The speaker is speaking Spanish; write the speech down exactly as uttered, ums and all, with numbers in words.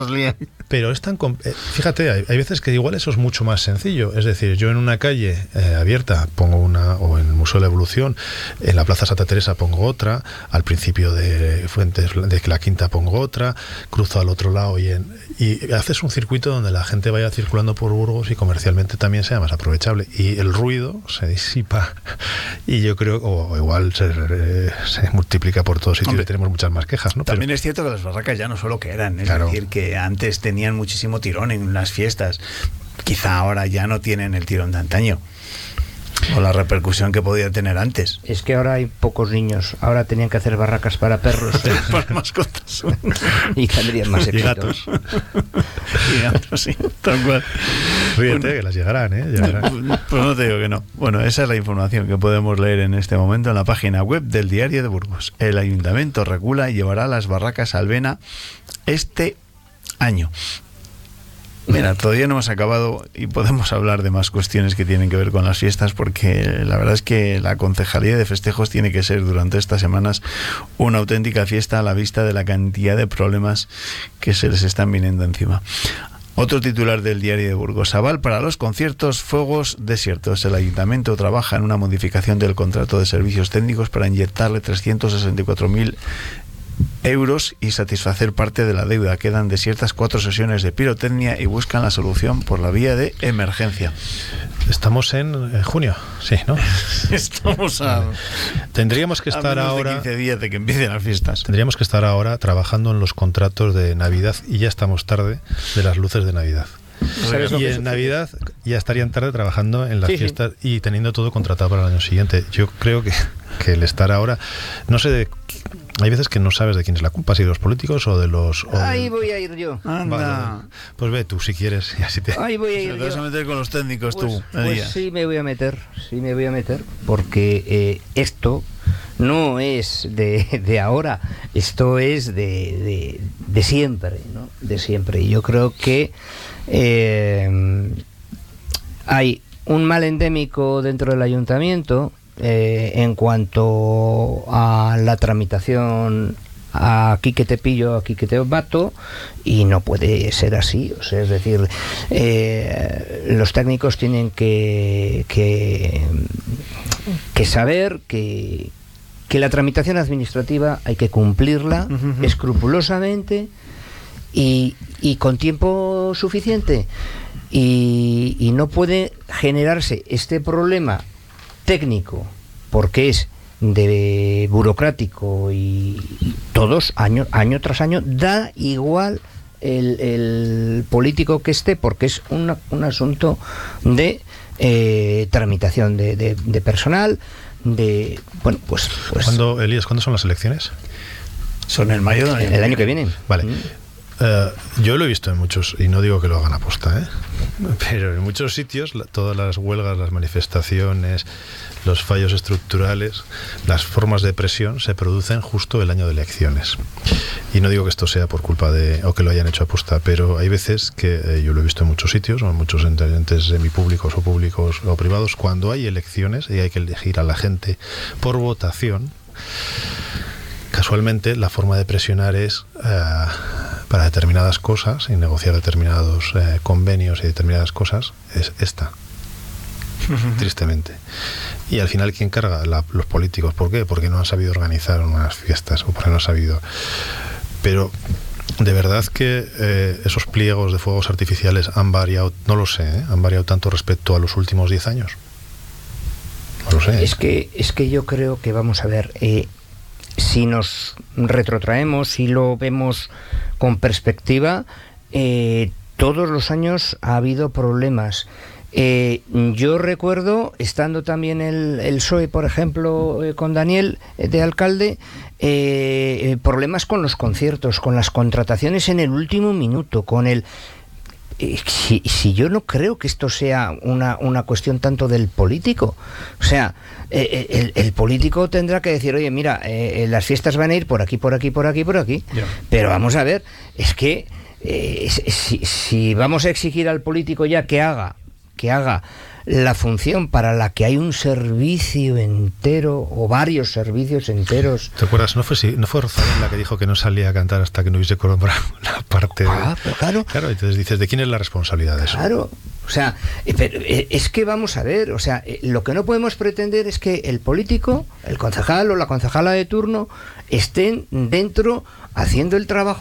Pero es tan... Fíjate, hay, hay veces que igual eso es mucho más sencillo. Es decir, yo en una calle eh, abierta pongo una, o en el Museo de la Evolución, en la Plaza Santa Teresa pongo otra, al principio de Fuentes de la Quinta pongo otra, cruzo al otro lado y, en, y haces un circuito donde la gente vaya circulando por Burgos y comercialmente también sea más aprovechable. Y el ruido se disipa y yo creo, o, o igual se, eh, se multiplica por todos sitios y tenemos muchas más quejas, ¿no? También Pero, es cierto que las barracas ya no solo quedan, es claro. decir, que antes tenían muchísimo tirón en las fiestas, quizá ahora ya no tienen el tirón de antaño o la repercusión que podía tener antes. Es que ahora hay pocos niños, ahora tenían que hacer barracas para perros para mascotas y tendrían más éxito. Y gatos. Y gatos, sí, tal cual. Ríete, Bueno, que las llegarán, ¿eh? Llegarán. Pues no te digo que no. Bueno, esa es la información que podemos leer en este momento en la página web del Diario de Burgos. El Ayuntamiento recula y llevará las barracas al Vena este año. Mira, todavía no hemos acabado y podemos hablar de más cuestiones que tienen que ver con las fiestas, porque la verdad es que la Concejalía de Festejos tiene que ser durante estas semanas una auténtica fiesta a la vista de la cantidad de problemas que se les están viniendo encima. Otro titular del Diario de Burgos: aval para los conciertos, fuegos desiertos. El Ayuntamiento trabaja en una modificación del contrato de servicios técnicos para inyectarle trescientos sesenta y cuatro mil euros y satisfacer parte de la deuda. Quedan desiertas cuatro sesiones de pirotecnia y buscan la solución por la vía de emergencia. Estamos en, en junio, sí, ¿no? Estamos a... Tendríamos que estar a ahora... de quince días de que empiecen las fiestas. Tendríamos que estar ahora trabajando en los contratos de Navidad y ya estamos tarde de las luces de Navidad. Y en Navidad ya estarían tarde trabajando en las sí, fiestas sí. y teniendo todo contratado para el año siguiente. Yo creo que, que el estar ahora, no sé, de, hay veces que no sabes de quién es la culpa, si de los políticos o de los... O Ahí de... voy a ir yo. Anda. Vale, pues ve tú si quieres y así te... Ahí voy a ir te yo. vas a meter con los técnicos pues, tú. Pues sí me voy a meter, sí me voy a meter, porque eh, esto no es de, de ahora, esto es de, de, de siempre, ¿no? De siempre. Y yo creo que eh, hay un mal endémico dentro del ayuntamiento eh, en cuanto a la tramitación. Aquí que te pillo, aquí que te mato, y no puede ser así. O sea, es decir, eh, los técnicos tienen que, que, que saber que, que la tramitación administrativa hay que cumplirla uh-huh. escrupulosamente y, y con tiempo suficiente. Y, y no puede generarse este problema técnico, porque es de burocrático y todos año año tras año, da igual el, el político que esté, porque es una, un asunto de eh, tramitación de, de, de personal, de bueno pues, pues ¿Cuándo, Elías, ¿cuándo son las elecciones? Son en mayo del año, el año que viene. Vale. Mm. Uh, yo lo he visto en muchos, y no digo que lo hagan aposta, ¿eh? Pero en muchos sitios, la, todas las huelgas, las manifestaciones, los fallos estructurales, las formas de presión se producen justo el año de elecciones. Y no digo que esto sea por culpa de, o que lo hayan hecho aposta, pero hay veces que, eh, yo lo he visto en muchos sitios, o en muchos entes semipúblicos o públicos o privados, cuando hay elecciones y hay que elegir a la gente por votación, casualmente la forma de presionar es uh, para determinadas cosas y negociar determinados uh, convenios y determinadas cosas es esta, uh-huh. tristemente. Y al final, ¿quién carga? La, los políticos. ¿Por qué? Porque no han sabido organizar unas fiestas o porque no han sabido. Pero de verdad que eh, esos pliegos de fuegos artificiales han variado, no lo sé, ¿eh? han variado tanto respecto a los últimos diez años. No lo sé. Es que, es que yo creo que, vamos a ver, eh, si nos retrotraemos, si lo vemos con perspectiva, eh, todos los años ha habido problemas. Eh, yo recuerdo, estando también el, el P S O E, por ejemplo, eh, con Daniel eh, de alcalde, eh, problemas con los conciertos, con las contrataciones en el último minuto, con el... Eh, si, si yo no creo que esto sea una, una cuestión tanto del político, o sea, eh, el, el político tendrá que decir, oye, mira, eh, las fiestas van a ir por aquí, por aquí, por aquí, por aquí, yeah. pero vamos a ver, es que eh, si, si vamos a exigir al político ya que haga que haga la función para la que hay un servicio entero o varios servicios enteros. ¿Te acuerdas? ¿No fue, no fue Rosalén la que dijo que no salía a cantar hasta que no hubiese cobrado la parte? Ah, pero claro. Claro, entonces dices, ¿de quién es la responsabilidad de eso? Claro. O sea, pero es que vamos a ver, o sea, lo que no podemos pretender es que el político, el concejal o la concejala de turno estén dentro haciendo el trabajo